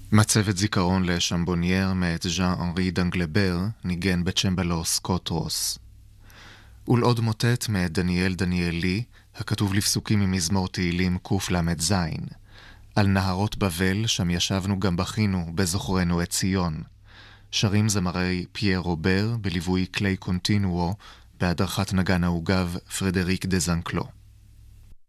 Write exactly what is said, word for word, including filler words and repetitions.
מצבת זיכרון לשמבונייר מאת ז'אן אנרי דנגלבר, ניגן בצ'מבלו סקוט רוס. ולעוד מוטט מאת דניאל דניאלי, הכתוב לפסוקים ממזמור תהילים קל"ז. על נהרות בבל, שם ישבנו גם בכינו בזוכרנו את ציון. שרים זמרי פייר רובר, בליווי קליי קונטינואו, בהדרכת נגן העוגב פרדריק דזנקלו.